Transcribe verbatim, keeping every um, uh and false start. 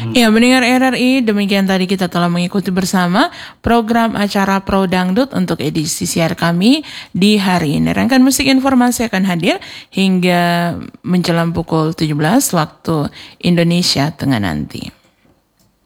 Ya, mendengar R R I, demikian tadi kita telah mengikuti bersama program acara Pro Dangdut untuk edisi siar kami di hari ini. Rangkaian musik informasi akan hadir hingga menjelang pukul tujuh belas waktu Indonesia Tengah nanti.